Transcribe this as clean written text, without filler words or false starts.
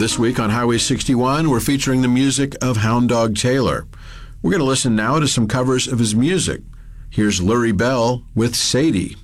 This week on Highway 61, we're featuring the music of Hound Dog Taylor. We're going to listen now to some covers of his music. Here's Lurie Bell with Sadie.